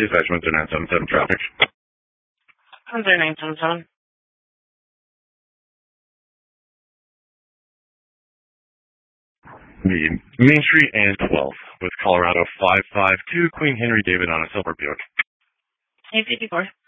Dispatch 10977 traffic. 10977. The Main Street and 12th with Colorado 552 Queen Henry David on a silver Buick. 854.